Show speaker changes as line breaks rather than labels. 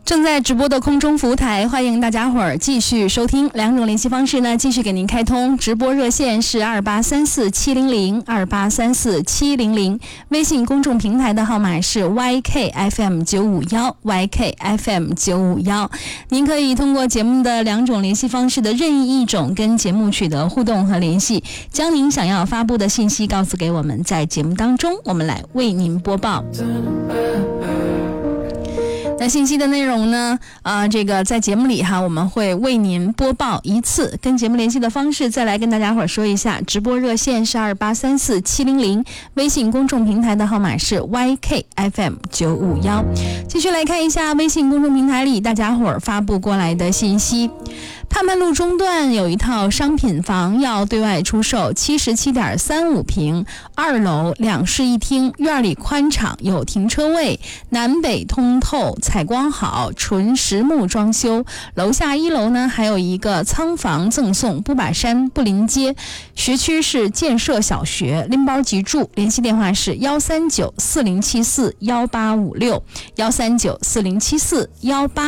正在直播的空中服务台，欢迎大家伙儿继续收听。两种联系方式呢，继续给您开通。直播热线是28347002834700，微信公众平台的号码是 YKFM951，YKFM951。您可以通过节目的两种联系方式的任意一种，跟节目取得互动和联系，将您想要发布的信息告诉给我们，在节目当中我们来为您播报。那信息的内容呢？这个在节目里哈，我们会为您播报一次。跟节目联系的方式，再来跟大家伙儿说一下。直播热线是28347000，微信公众平台的号码是 YKFM951。继续来看一下微信公众平台里大家伙儿发布过来的信息。盼盼路中段有一套商品房要对外出售，77.35平，2楼2室1厅，院里宽敞，有停车位，南北通透，采光好，纯实木装修。楼下1楼呢还有一个仓房赠送，不把山不临街，学区是建设小学，拎包即住。联系电话是13940741856，13940741856。